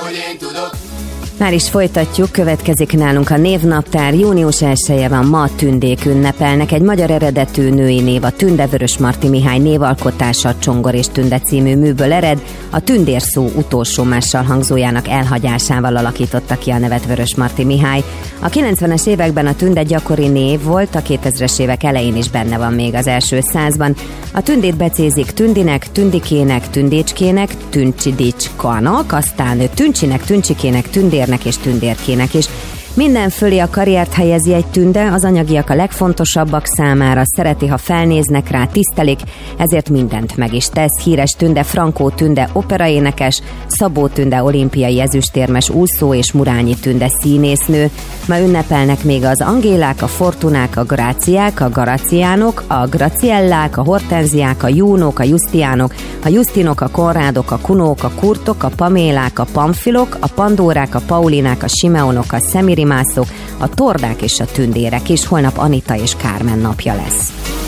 hogy én tudok. Már is folytatjuk, következik nálunk a névnaptár. Június 1-e van, ma Tündék ünnepelnek. Egy magyar eredetű női név, a Tünde Vörösmarty Mihály névalkotása, Csongor és Tünde című műből ered. A tündér szó utolsó mással hangzójának elhagyásával alakította ki a nevet Vörösmarty Mihály. A 90-es években a Tünde gyakori név volt, a 2000-es évek elején is benne van még az első százban. A Tündét becézik Tündinek, Tündikének, Tündécskének, Tüncsidicskának, aztán Tüncsinek, Tüncsikének, Tündérnek és Tündérkének is. Minden fölé a karriert helyezi egy tünde, az anyagiak a legfontosabbak számára, szereti, ha felnéznek rá, tisztelik, ezért mindent meg is tesz. Híres Tünde Frankó Tünde operaénekes, Szabó Tünde olimpiai ezüstérmes úszó és Murányi Tünde színésznő. Ma ünnepelnek még az Angélák, a Fortunák, a Gráciák, a Garaciánok, a Graciellák, a Hortenziák, a Júnok, a Jusztiánok, a Jusztinok, a Konrádok, a Kunók, a Kurtok, a Pamélák, a Pamfilok, a Pandórák, a Paulinák, a Simeonok, a Szemirimászok, a Tordák és a Tündérek is. Holnap Anita és Kármen napja lesz.